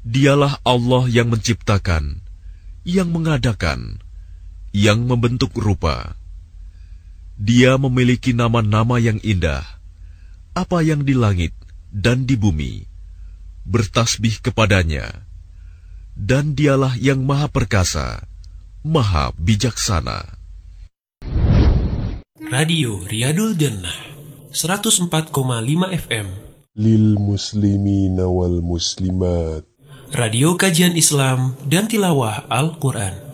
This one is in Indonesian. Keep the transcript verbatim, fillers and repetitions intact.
Dialah Allah yang menciptakan, yang mengadakan, yang membentuk rupa. Dia memiliki nama-nama yang indah. Apa yang di langit dan di bumi bertasbih kepadanya. Dan dialah yang maha perkasa, maha bijaksana. Radio Riyadul Jannah seratus empat koma lima F M Lil muslimina wal muslimat. Radio kajian Islam dan tilawah Al-Quran.